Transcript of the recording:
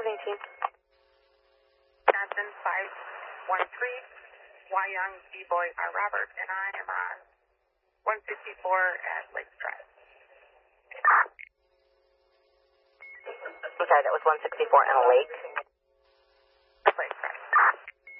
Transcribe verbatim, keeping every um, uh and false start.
eighteen. Johnson five one three, Y Young, B-Boy, R. Robert, and I am on one fifty-four at Lake Drive. I'm sorry, that was one sixty-four and Lake.